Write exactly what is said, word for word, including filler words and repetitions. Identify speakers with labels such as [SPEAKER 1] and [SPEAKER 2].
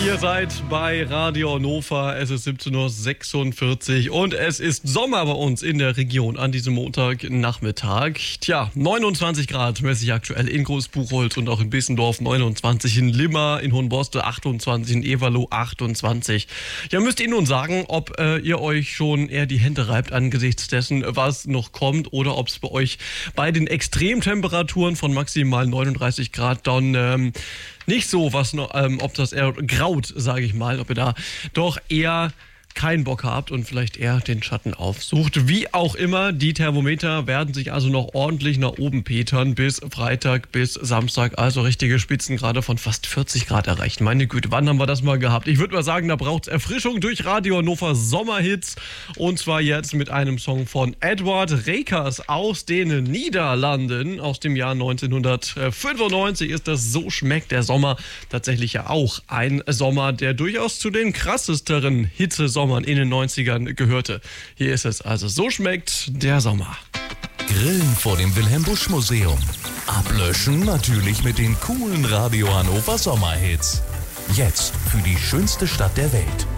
[SPEAKER 1] Ihr seid bei Radio Hannover, es ist siebzehn Uhr sechsundvierzig und es ist Sommer bei uns in der Region an diesem Montagnachmittag. Tja, neunundzwanzig Grad messe ich aktuell in Großbuchholz und auch in Bissendorf, neunundzwanzig in Limmer, in Hohenboste achtundzwanzig, in Everloh achtundzwanzig. Ja, müsst ihr nun sagen, ob äh, ihr euch schon eher die Hände reibt angesichts dessen, was noch kommt, oder ob es bei euch bei den Extremtemperaturen von maximal neununddreißig Grad dann ähm, nicht so, was noch, ähm, ob das eher graut, sage ich mal, ob ihr da doch eher keinen Bock habt und vielleicht eher den Schatten aufsucht. Wie auch immer, die Thermometer werden sich also noch ordentlich nach oben petern bis Freitag, bis Samstag, also richtige Spitzengrade von fast vierzig Grad erreichen. Meine Güte, wann haben wir das mal gehabt? Ich würde mal sagen, da braucht es Erfrischung durch Radio Hannover Sommerhits, und zwar jetzt mit einem Song von Edward Rekers aus den Niederlanden. Aus dem Jahr neunzehnhundertfünfundneunzig ist das So schmeckt der Sommer. Tatsächlich ja auch ein Sommer, der durchaus zu den krassesteren Hitzesommern in den neunzigern gehörte. Hier ist es also, So schmeckt der Sommer.
[SPEAKER 2] Grillen vor dem Wilhelm-Busch-Museum. Ablöschen natürlich mit den coolen Radio Hannover Sommerhits. Jetzt für die schönste Stadt der Welt.